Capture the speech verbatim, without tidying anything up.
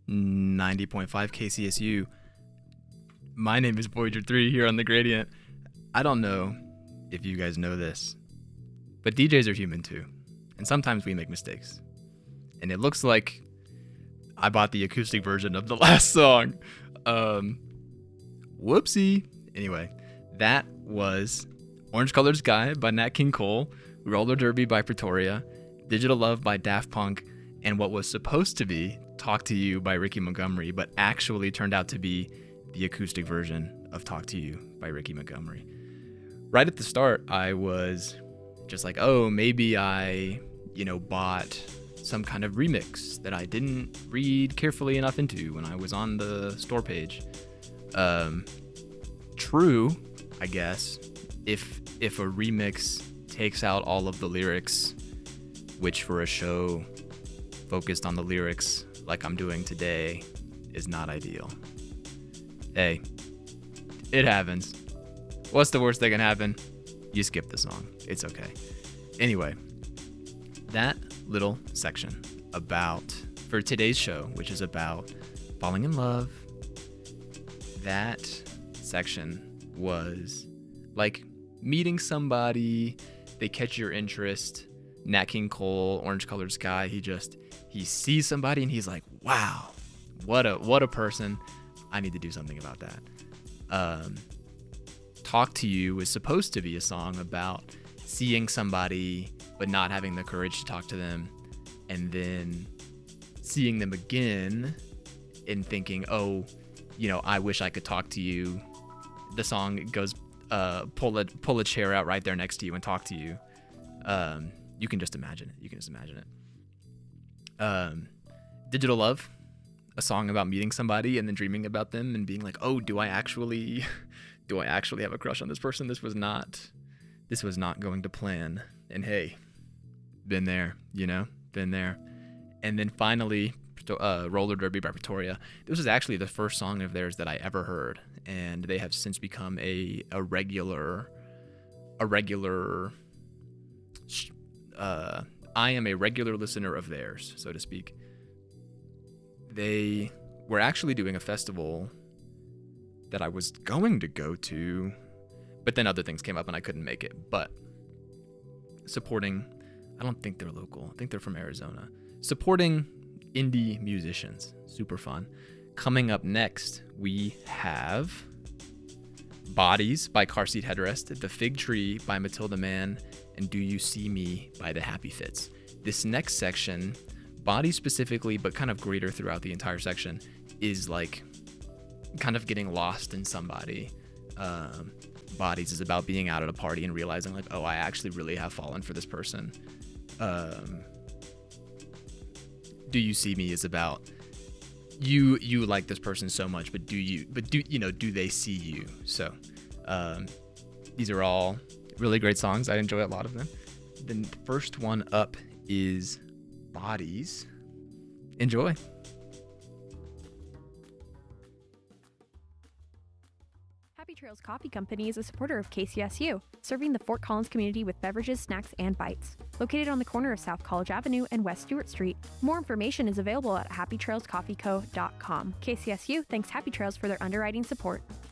ninety point five K C S U. My name is Voyager three here on The Gradient. I don't know if you guys know this, but D Js are human too. And sometimes we make mistakes. And it looks like I bought the acoustic version of the last song. Um, whoopsie. Anyway, that was Orange Colored Sky by Nat King Cole, Roller Derby by Pretoria, Digital Love by Daft Punk, and what was supposed to be Talk to You by Ricky Montgomery, but actually turned out to be the acoustic version of Talk to You by Ricky Montgomery. Right at the start, I was just like, oh, maybe I, you know, bought some kind of remix that I didn't read carefully enough into when I was on the store page. Um, true, I guess, if if a remix takes out all of the lyrics, which for a show focused on the lyrics like I'm doing today is not ideal. Hey, it happens. What's the worst that can happen? You skip the song. It's okay. Anyway, that little section about, for today's show, which is about falling in love, that section was like meeting somebody, they catch your interest. Nat King Cole, Orange Colored Sky, he just, he sees somebody and he's like, wow, what a, what a person. I need to do something about that. Um, Talk to You was supposed to be a song about seeing somebody but not having the courage to talk to them, and then seeing them again and thinking, oh, you know, I wish I could talk to you. The song goes, uh, pull a pull a chair out right there next to you and talk to you. Um, you can just imagine it. You can just imagine it. Um, Digital Love, a song about meeting somebody and then dreaming about them and being like, oh, do I actually, do I actually have a crush on this person? This was not, this was not going to plan. And hey, been there, you know, been there. And then finally, uh, Roller Derby by Pretoria. This was actually the first song of theirs that I ever heard, and they have since become a a regular, a regular. Uh, I am a regular listener of theirs, so to speak. They were actually doing a festival that I was going to go to, but then other things came up and I couldn't make it. But supporting, I don't think they're local. I think they're from Arizona. Supporting indie musicians. Super fun. Coming up next, we have Bodies by Car Seat Headrest, The Fig Tree by Matilda Mann, and Do You See Me by The Happy Fits. This next section, Bodies specifically, but kind of greater throughout the entire section, is like kind of getting lost in somebody. Um, Bodies is about being out at a party and realizing like, oh, I actually really have fallen for this person. Um, Do You See Me is about you you like this person so much, but do you but do you know do they see you? So um, these are all really great songs. I enjoy a lot of them. The first one up is Bodies. Enjoy. Happy Trails Coffee Company is a supporter of K C S U, serving the Fort Collins community with beverages, snacks, and bites. Located on the corner of South College Avenue and West Stewart Street, more information is available at happy trails coffee co dot com. K C S U thanks Happy Trails for their underwriting support.